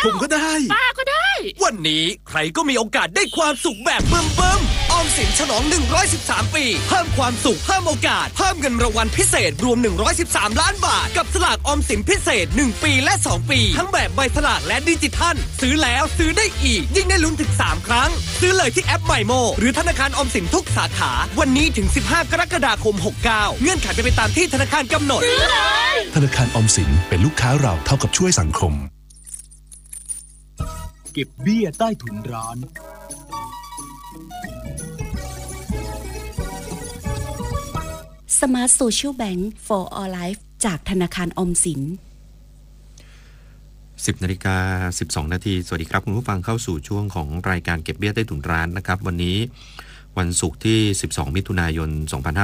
ผมก็ได้ป้าก็ได้วันนี้ใครก็มีโอกาสได้ความสุขแบบเบิ่มๆออมสินฉลอง113ปีเพิ่มความสุขเพิ่มโอกาสเพิ่มเงินรางวัลพิเศษรวม113ล้านบาทกับสลากออมสินพิเศษ1ปีและ2ปีทั้งแบบใบสลากและดิจิทัลซื้อแล้วซื้อได้อีกยิ่งได้ลุ้นถึง3ครั้งซื้อเลยที่แอป MyMo หรือธนาคารออมสินทุกสาขาวันนี้ถึง15กรกฎาคม69เงื่อนไขเป็นไปตามที่ธนาคารกำหนดซื้อเลยธนาคารออมสินเป็นลูกค้าเราเท่ากับช่วยสังคมเก็บเบี้ยใต้ถุนร้าน Smart Social Bank for All Life จากธนาคารออมสิน 10:12 น.สวัสดีครับคุณผู้ฟังเข้าสู่ช่วงของรายการเก็บเบี้ยใต้ถุนร้านนะครับวันนี้วันศุกร์ที่12มิถุนายน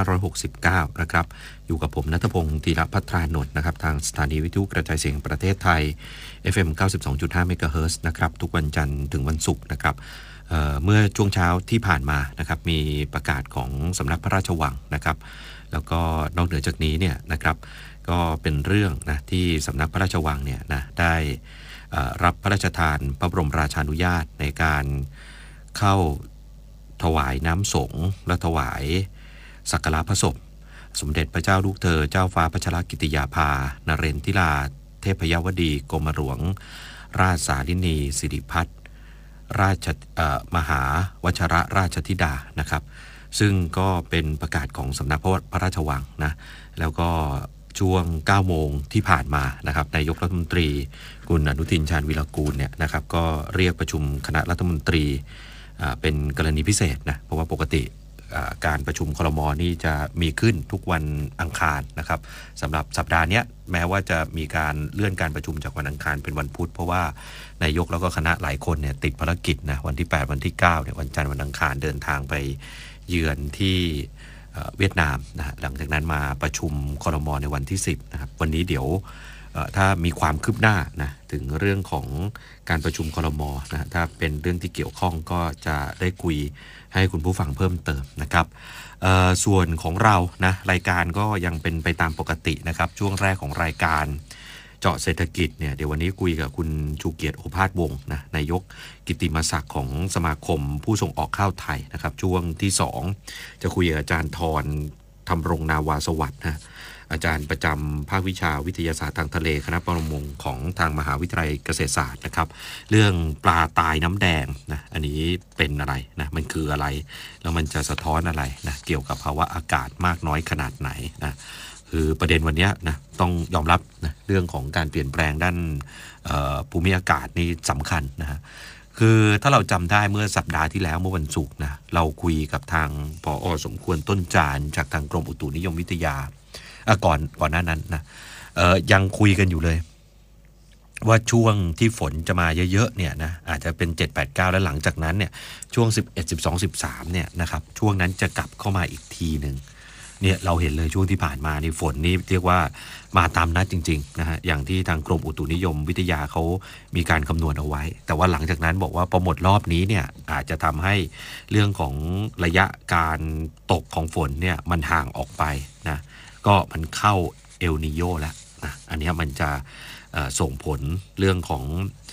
2569นะครับอยู่กับผมณัฐพงศ์ธีรภัทรานนท์นะครับทางสถานีวิทยุกระจายเสียงประเทศไทย FM 92.5 เมกะเฮิรตซ์นะครับทุกวันจันทร์ถึงวันศุกร์นะครับเมื่อช่วงเช้าที่ผ่านมานะครับมีประกาศของสำนักพระราชวังนะครับแล้วก็นอกเหนือจากนี้เนี่ยนะครับก็เป็นเรื่องนะที่สำนักพระราชวังเนี่ยนะได้รับพระราชทานพระบรมราชานุญาตในการเข้าถวายน้ำสงฆ์และถวายสักการะพระศพสมเด็จพระเจ้าลูกเธอเจ้าฟ้าพัชรกิติยาภานเรนทิราเทพยวดีกรมหลวงราชสารินีสิริพัฒน์ราชมหาวชรราชธิดานะครับซึ่งก็เป็นประกาศของสำนักพระราชวังนะแล้วก็ช่วง 9 โมงที่ผ่านมานะครับนายกรัฐมนตรีคุณอนุทินชาญวิรากูลเนี่ยนะครับก็เรียกประชุมคณะรัฐมนตรีเป็นกรณีพิเศษนะเพราะว่าปกติการประชุมครม.นี่จะมีขึ้นทุกวันอังคารนะครับสำหรับสัปดาห์นี้แม้ว่าจะมีการเลื่อนการประชุมจากวันอังคารเป็นวันพุธเพราะว่านายกแล้วก็คณะหลายคนเนี่ยติดภารกิจนะวันที่8วันที่9เนี่ยวันจันทร์วันอังคารเดินทางไปเยือนที่เวียดนามนะหลังจากนั้นมาประชุมครม.ในวันที่10นะครับวันนี้เดี๋ยวถ้ามีความคืบหน้านะถึงเรื่องของการประชุมครม.นะถ้าเป็นเรื่องที่เกี่ยวข้องก็จะได้คุยให้คุณผู้ฟังเพิ่มเติมนะครับส่วนของเรานะรายการก็ยังเป็นไปตามปกตินะครับช่วงแรกของรายการเจาะเศรษฐกิจเนี่ยเดี๋ยววันนี้คุยกับคุณชูเกียรติโอภาสวงศ์นะนายกกิตติมศักดิ์ของสมาคมผู้ส่งออกข้าวไทยนะครับช่วงที่2จะคุยกับอาจารย์ธรธำรงนาวาสวัสดิ์นะอาจารย์ประจำภาควิชาวิทยาศาสตร์ทางทะเลคณะประมงของทางมหาวิทยาลัยเกษตรศาสตร์นะครับเรื่องปลาตายน้ำแดงนะอันนี้เป็นอะไรนะมันคืออะไรแล้วมันจะสะท้อนอะไรนะเกี่ยวกับภาวะอากาศมากน้อยขนาดไหนนะคือประเด็นวันนี้นะต้องยอมรับนะเรื่องของการเปลี่ยนแปลงด้านภูมิอากาศนี่สำคัญนะฮะคือถ้าเราจำได้เมื่อสัปดาห์ที่แล้วเมื่อวันศุกร์นะเราคุยกับทางผอ.สมควรต้นจานจากทางกรมอุตุนิยมวิทยาก่อนหน้านั้นนะยังคุยกันอยู่เลยว่าช่วงที่ฝนจะมาเยอะๆเนี่ยนะอาจจะเป็น7 8 9แล้วหลังจากนั้นเนี่ยช่วง11 12 13เนี่ยนะครับช่วงนั้นจะกลับเข้ามาอีกทีนึงเนี่ยเราเห็นเลยช่วงที่ผ่านมานี่ฝนนี่เรียกว่ามาตามนัดจริงๆนะฮะอย่างที่ทางกรมอุตุนิยมวิทยาเขามีการคำนวณเอาไว้แต่ว่าหลังจากนั้นบอกว่าพอหมดรอบนี้เนี่ยอาจจะทำให้เรื่องของระยะการตกของฝนเนี่ยมันห่างออกไปนะก็มันเข้าเอลนีโญแล้วนะอันนี้มันจะส่งผลเรื่องของ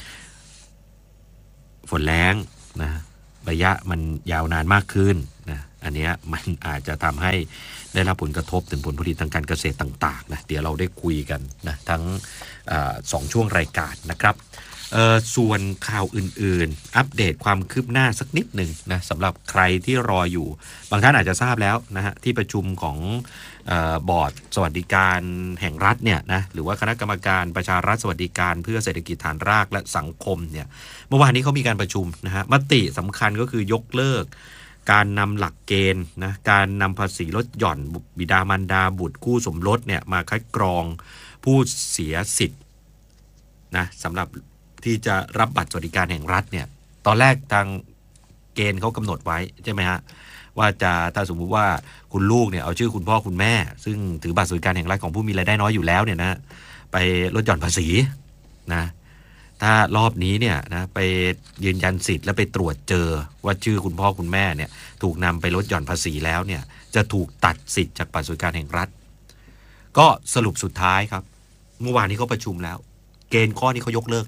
ฝนแล้งนะระยะมันยาวนานมากขึ้นนะอันนี้มันอาจจะทำให้ได้รับผลกระทบถึงผลผลิตทางการเกษตรต่างๆนะเดี๋ยวเราได้คุยกันนะทั้ง2ช่วงรายการนะครับส่วนข่าวอื่นๆอัปเดตความคืบหน้าสักนิดหนึ่งนะสำหรับใครที่รออยู่บางท่านอาจจะทราบแล้วนะฮะที่ประชุมของบอร์ดสวัสดิการแห่งรัฐเนี่ยนะหรือว่าคณะกรรมการประชารัฐสวัสดิการเพื่อเศรษฐกิจฐานรากและสังคมเนี่ยเมื่อวานนี้เขามีการประชุมนะฮะมติสำคัญก็คือยกเลิกการนำหลักเกณฑ์นะการนำภาษีลดหย่อนบิดามารดาบุตรคู่สมรสเนี่ยมาคัดกรองผู้เสียสิทธิ์นะสำหรับที่จะรับบัตรสวัสดิการแห่งรัฐเนี่ยตอนแรกทางเกณฑ์เขากำหนดไว้ใช่ไหมฮะว่าจะถ้าสมมุติว่าคุณลูกเนี่ยเอาชื่อคุณพ่อคุณแม่ซึ่งถือบัตรสวัสดิการแห่งรัฐของผู้มีรายได้น้อยอยู่แล้วเนี่ยนะไปลดหย่อนภาษีนะถ้ารอบนี้เนี่ยนะไปยืนยันสิทธิ์แล้วไปตรวจเจอว่าชื่อคุณพ่อคุณแม่เนี่ยถูกนำไปลดหย่อนภาษีแล้วเนี่ยจะถูกตัดสิทธิ์จากบัตรสวัสดิการแห่งรัฐก็สรุปสุดท้ายครับเมื่อวานนี้เขาประชุมแล้วเกณฑ์ข้อนี้เขายกเลิกเลย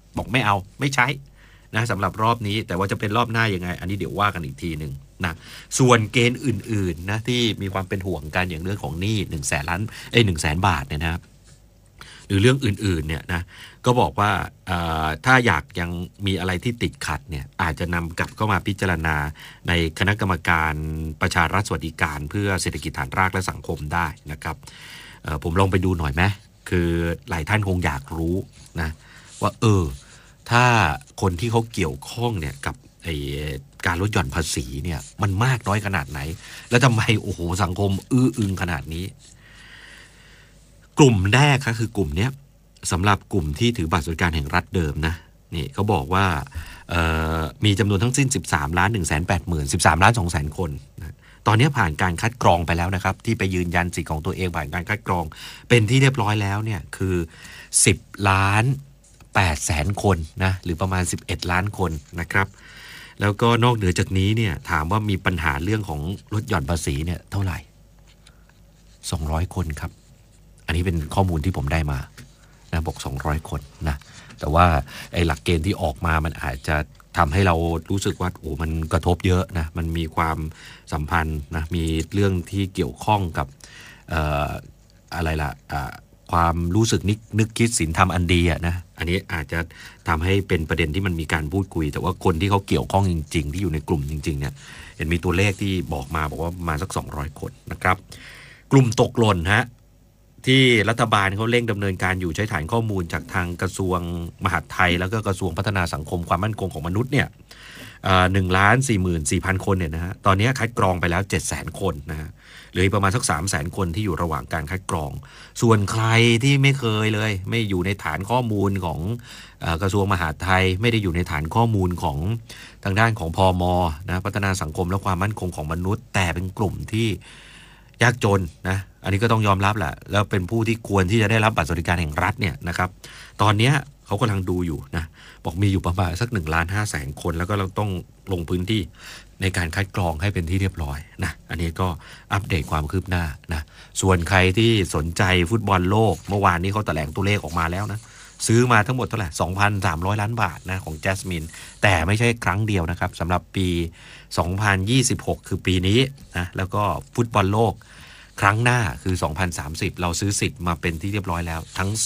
บอกไม่เอาไม่ใช้นะสำหรับรอบนี้แต่ว่าจะเป็นรอบหน้ายังไงอันนี้เดี๋ยวว่ากันอีกทีหนึ่งนะส่วนเกณฑ์อื่นๆนะที่มีความเป็นห่วงกันอย่างเรื่องของหนี้100,000 บาทเนี่ยนะครับหรือเรื่องอื่นๆเนี่ยนะก็บอกว่าถ้าอยากยังมีอะไรที่ติดขัดเนี่ยอาจจะนำกลับเข้ามาพิจารณาในคณะกรรมการประชารัฐสวัสดิการเพื่อเศรษฐกิจฐานรากและสังคมได้นะครับผมลองไปดูหน่อยไหมคือหลายท่านคงอยากรู้นะว่าถ้าคนที่เขาเกี่ยวข้องเนี่ยกับการลดหย่อนภาษีเนี่ยมันมากน้อยขนาดไหนแล้วทำไมโอ้โหสังคมอึงขนาดนี้กลุ่มแรกก็คือกลุ่มนี้สำหรับกลุ่มที่ถือบัตรสวัสดิการแห่งรัฐเดิมนะนี่เขาบอกว่ามีจำนวนทั้งสิ้น13,180,000 คนนะตอนนี้ผ่านการคัดกรองไปแล้วนะครับที่ไปยืนยันสิทธิ์ของตัวเองผ่านการคัดกรองเป็นที่เรียบร้อยแล้วเนี่ยคือ10,800,000 คนนะหรือประมาณ11 ล้านคนนะครับแล้วก็นอกเหนือจากนี้เนี่ยถามว่ามีปัญหาเรื่องของลดหย่อนภาษีเนี่ยเท่าไหร่200 คนครับอันนี้เป็นข้อมูลที่ผมได้มานะบอก200 คนนะแต่ว่าไอ้หลักเกณฑ์ที่ออกมามันอาจจะทำให้เรารู้สึกว่าโอ้มันกระทบเยอะนะมันมีความสัมพันธ์นะมีเรื่องที่เกี่ยวข้องกับอะไรล่ะความรู้สึกนึกคิดศีลธรรมอันดีอะนะอันนี้อาจจะทำให้เป็นประเด็นที่มันมีการพูดคุยแต่ว่าคนที่เขาเกี่ยวข้องจริงๆที่อยู่ในกลุ่มจริงๆเนี่ยเห็นมีตัวเลขที่บอกว่ามาสัก200 คนนะครับกลุ่มตกหล่นฮะที่รัฐบาลเขาเร่งดำเนินการอยู่ใช้ฐานข้อมูลจากทางกระทรวงมหาดไทยแล้วก็กระทรวงพัฒนาสังคมความมั่นคงของมนุษย์เนี่ย1,44,000 คนเนี่ยนะฮะตอนนี้คัดกรองไปแล้ว700,000 คนนะฮะเหลือประมาณสัก300,000 คนที่อยู่ระหว่างการคัดกรองส่วนใครที่ไม่เคยเลยไม่อยู่ในฐานข้อมูลของกระทรวงมหาดไทยไม่ได้อยู่ในฐานข้อมูลของทางด้านของพม.นะพัฒนาสังคมและความมั่นคงของมนุษย์แต่เป็นกลุ่มที่ยากจนนะอันนี้ก็ต้องยอมรับแหละแล้วเป็นผู้ที่ควรที่จะได้รับบัตรสวัสดิการแห่งรัฐเนี่ยนะครับตอนนี้เขากำลังดูอยู่นะบอกมีอยู่ประมาณสัก1,500,000 คนแล้วก็เราต้องลงพื้นที่ในการคัดกรองให้เป็นที่เรียบร้อยนะอันนี้ก็อัปเดตความคืบหน้านะส่วนใครที่สนใจฟุตบอลโลกเมื่อวานนี้เขาแถลงตัวเลขออกมาแล้วนะซื้อมาทั้งหมดเท่าไหร่ 2,300 ล้านบาทนะของแจสมินแต่ไม่ใช่ครั้งเดียวนะครับสำหรับปี2026คือปีนี้นะแล้วก็ฟุตบอลโลกครั้งหน้าคือ2030เราซื้อสิทธิ์มาเป็นที่เรียบร้อยแล้วทั้ง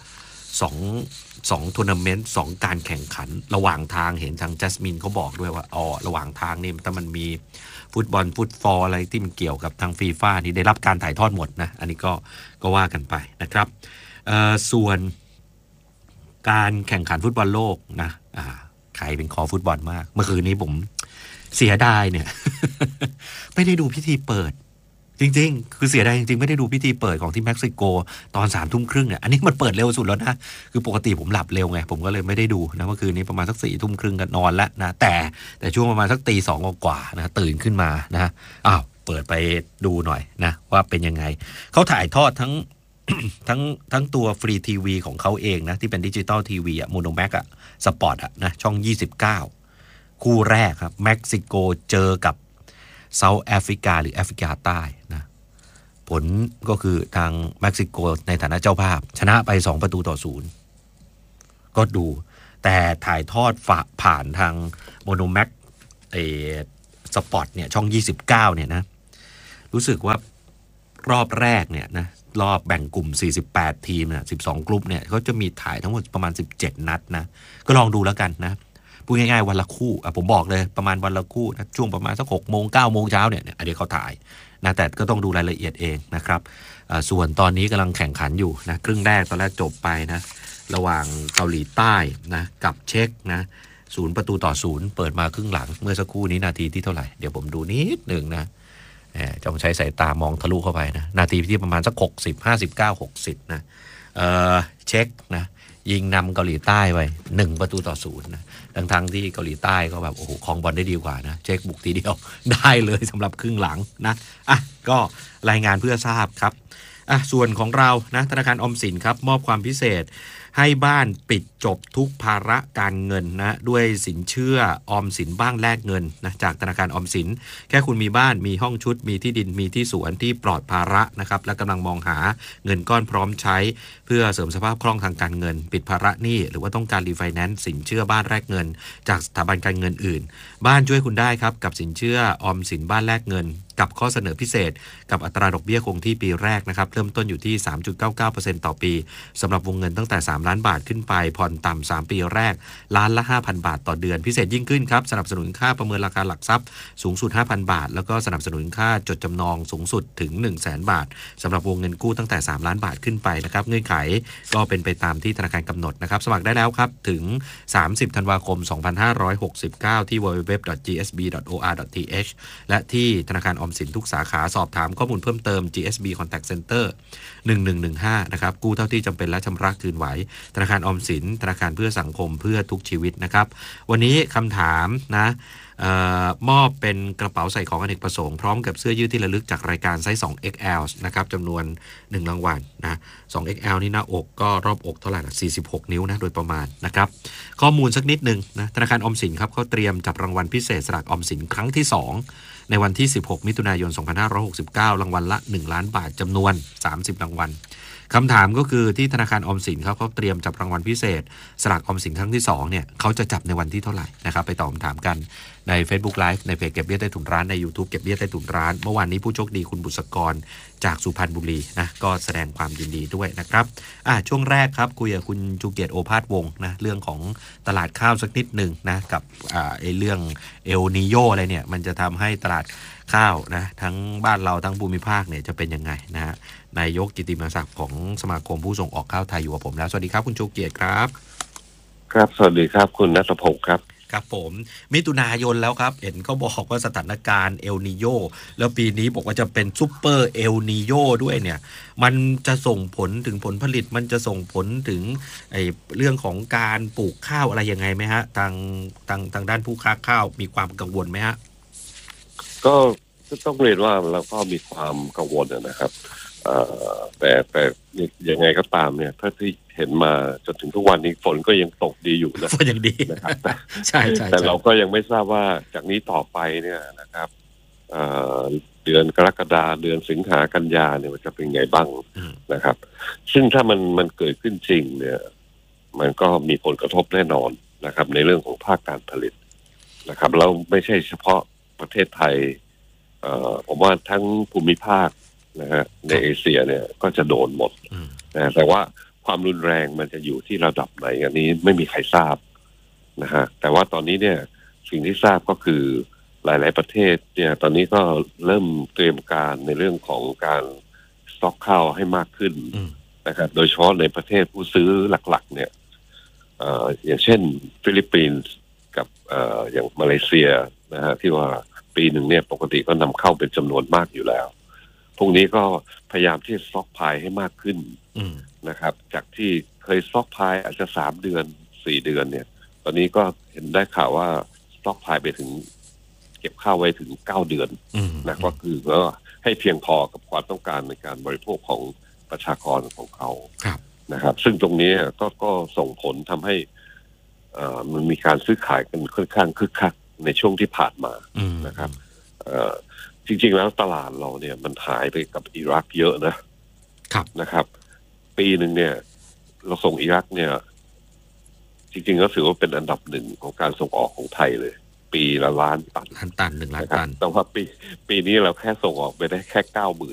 2ทัวร์นาเมนต์2การแข่งขันระหว่างทางเห็นทางแจสมินเขาบอกด้วยว่าระหว่างทางนี่ถ้ามันมีฟุตฟอลอะไรที่มันเกี่ยวกับทางฟีฟ่านี่ได้รับการถ่ายทอดหมดนะอันนี้ก็ว่ากันไปนะครับส่วนการแข่งขันฟุตบอลโลกนะใครเป็นคอฟุตบอลมากเมื่อคืนนี้ผมเสียดายเนี่ย ไม่ได้ดูพิธีเปิดจริงๆคือเสียดายจริงๆไม่ได้ดูพิธีเปิดของที่เม็กซิโกตอน21:30เนี่ยอันนี้มันเปิดเร็วสุดแล้วนะคือปกติผมหลับเร็วไงผมก็เลยไม่ได้ดูนะเมื่อคืนนี้ประมาณสัก22:30ก็นอนแล้วนะแต่ช่วงประมาณสักตี 2 กว่านะตื่นขึ้นมานะเปิดไปดูหน่อยนะว่าเป็นยังไงเขาถ่ายทอดทั้งตัวฟรีทีวีของเขาเองนะที่เป็นดิจิตอลทีวีโมโนแม็กสปอร์ตนะช่อง29คู่แรกครับเม็กซิโกเจอกับเซาท์แอฟริกาหรือแอฟริกาใต้นะผลก็คือทางเม็กซิโกในฐานะเจ้าภาพชนะไป2-0ก็ดูแต่ถ่ายทอดผ่านทางโมโนแม็กสปอร์ตเนี่ยช่อง29เนี่ยนะรู้สึกว่ารอบแรกเนี่ยนะรอบแบ่งกลุ่ม48ทีมเนี่ย12กลุ่มเนี่ยเขาจะมีถ่ายทั้งหมดประมาณ17นัดนะก็ลองดูแล้วกันนะพูดง่ายๆวันละคู่ผมบอกเลยประมาณวันละคู่นะช่วงประมาณสัก6 โมง 9 โมงเช้าเนี่ยเดี๋ยวเขาถ่ายนะแต่ก็ต้องดูรายละเอียดเองนะครับส่วนตอนนี้กำลังแข่งขันอยู่นะครึ่งแรกตอนแรกจบไปนะระหว่างเกาหลีใต้นะกับเช็กนะ0-0เปิดมาครึ่งหลังเมื่อสักครู่นี้นาทีที่เท่าไหร่เดี๋ยวผมดูนิดหนึ่งนะต้องใช้สายตามองทะลุเข้าไปนะนาทีที่ประมาณสัก60 59 60นะเช็กนะยิงนำเกาหลีใต้ไป1-0นะทั้งที่เกาหลีใต้ก็แบบโอ้โหครองบอลได้ดีกว่านะเช็กบุกทีเดียวได้เลยสำหรับครึ่งหลังนะก็รายงานเพื่อทราบครับส่วนของเรานะธนาคารออมสินครับมอบความพิเศษให้บ้านปิดจบทุกภาระการเงินนะด้วยสินเชื่อออมสินบ้านแลกเงินนะจากธนาคารออมสินแค่คุณมีบ้านมีห้องชุดมีที่ดินมีที่สวนที่ปลอดภาระนะครับและกำลังมองหาเงินก้อนพร้อมใช้เพื่อเสริมสภาพคล่องทางการเงินปิดภาระหนี้หรือว่าต้องการรีไฟแนนซ์สินเชื่อบ้านแลกเงินจากสถาบันการเงินอื่นบ้านช่วยคุณได้ครับกับสินเชื่อออมสินบ้านแลกเงินกับข้อเสนอพิเศษกับอัตราดอกเบี้ยคงที่ปีแรกนะครับเริ่มต้นอยู่ที่ 3.99% ต่อปีสำหรับวงเงินตั้งแต่3ล้านบาทขึ้นไปผ่อนต่ำ3ปีแรกล้านละ 5,000 บาทต่อเดือนพิเศษยิ่งขึ้นครับสนับสนุนค่าประเมินราคาหลักทรัพย์สูงสุด 5,000 บาทแล้วก็สนับสนุนค่าจดจำนองสูงสุดถึง 100,000 บาทสำหรับวงเงินกู้ตั้งแต่3ล้านบาทขึ้นไปนะครับเงื่อนไขก็เป็นไปตามที่ธนาคารกำหนดนะครับสมัครได้แล้วครับถึง30ธันวาคม2569ที่ www.gsb.or.th และที่ธนาคารออมสินทุกสาขาสอบถามข้อมูลเพิ่มเติม GSB Contact Center 1115นะครับกู้เท่าที่จำเป็นและชำระคืนไหวธนาคารออมสินธนาคารเพื่อสังคมเพื่อทุกชีวิตนะครับวันนี้คำถามนะมอบเป็นกระเป๋าใส่ของอเนกประสงค์พร้อมกับเสื้อยืดที่ระลึกจากรายการไซส์ 2XL นะครับจำนวน1รางวัลนะ 2XL นี่หน้าอกก็รอบอกเท่าไหร่ล่ะ46 นิ้วนะโดยประมาณนะครับข้อมูลสักนิดนึงนะธนาคารออมสินครับเขาเตรียมจับรางวัลพิเศษสลากออมสินครั้งที่2ในวันที่16มิถุนายน2569รางวัลละ1ล้านบาทจำนวน30รางวัลคำถามก็คือที่ธนาคารออมสินเขาเตรียมจับรางวัลพิเศษสลากออมสินครั้งที่2เนี่ยเขาจะจับในวันที่เท่าไหร่นะครับไปตอบคำถามกันใน Facebook Live ในเพจเก็บเบี้ยใต้ถุนร้านใน YouTube เก็บเบี้ยใต้ถุนร้านเมื่อวานนี้ผู้โชคดีคุณบุษกรจากสุพรรณบุรีนะก็แสดงความยินดีด้วยนะครับช่วงแรกครับคุยกับคุณชูเกียรติโอภาสวงศ์นะเรื่องของตลาดข้าวสักนิดหนึ่งนะกับเรื่องเอลนีโยอะไรเนี่ยมันจะทำให้ตลาดข้าวนะทั้งบ้านเราทั้งภูมิภาคเนี่ยจะเป็นยังไงนะฮะนายกกิติมศักดิ์ของสมาคมผู้ส่งออกข้าวไทยอยู่กับผมแล้วสวัสดีครับคุณชูเกียรติครับครับสวัสดีครับคุณณัฐพงศ์ครับครับผมมิถุนายนแล้วครับเห็นเขาบอกว่าสถานการณ์เอลนีโยแล้วปีนี้บอกว่าจะเป็นซุปเปอร์เอลนีโยด้วยเนี่ยมันจะส่งผลถึงผลผลิตมันจะส่งผลถึงเรื่องของการปลูกข้าวอะไรยังไงไหมฮะทางด้านผู้ค้าข้าวมีความกังวลไหมฮะก็ต้องเรียนว่าเราก็มีความกังวลนะครับแต่ยังไงก็ตามเนี่ยถ้าที่เห็นมาจนถึงทุกวันนี้ฝนก็ยังตกดีอยู่นะฝนยังดีนะครับใช่แต่เราก็ยังไม่ทราบว่าจากนี้ต่อไปเนี่ยนะครับเดือนกรกฎาคมเดือนสิงหากันยาเนี่ยมันจะเป็นไงบ้างนะครับซึ่งถ้ามันเกิดขึ้นจริงเนี่ยมันก็มีผลกระทบแน่นอนนะครับในเรื่องของภาคการผลิตนะครับแล้วไม่ใช่เฉพาะประเทศไทยผมว่าทั้งภูมิภาคนะฮะในเอเชียเนี่ยก็จะโดนหมดนะแต่ว่าความรุนแรงมันจะอยู่ที่ระดับไหนอันนี้ไม่มีใครทราบนะฮะแต่ว่าตอนนี้เนี่ยสิ่งที่ทราบก็คือหลายๆประเทศเนี่ยตอนนี้ก็เริ่มเตรียมการในเรื่องของการสต็อกข้าวให้มากขึ้นนะครับโดยเฉพาะในประเทศผู้ซื้อหลักๆเนี่ยอย่างเช่นฟิลิปปินส์กับอย่างมาเลเซียนะฮะที่ว่าปีหนึ่งเนี่ยปกติก็นำเข้าเป็นจำนวนมากอยู่แล้วพวกนี้ก็พยายามที่สต็อกพายให้มากขึ้นนะครับจากที่เคยสต็อกพายอาจจะ3 เดือน 4 เดือนเนี่ยตอนนี้ก็เห็นได้ข่าวว่าสต็อกพายไปถึงเก็บข้าวไว้ถึง9 เดือนนะก็คือก็ให้เพียงพอกับความต้องการในการบริโภคของประชากรของเขานะครับซึ่งตรงนี้ก็ส่งผลทำให้มันมีการซื้อขายกันค่อนข้างคึกคักในช่วงที่ผ่านมานะครับจริงๆแล้วตลาดเราเนี่ยมันหายไปกับอิรักเยอะนะครับปีหนึ่งเนี่ยเราส่งอิรักเนี่ยจริงๆก็ถือว่าเป็นอันดับ1ของการส่งออกของไทยเลยปีละ1 ล้านตัน 1 ล้านตันแต่ว่าปีนี้เราแค่ส่งออกไปได้แค่ 90,000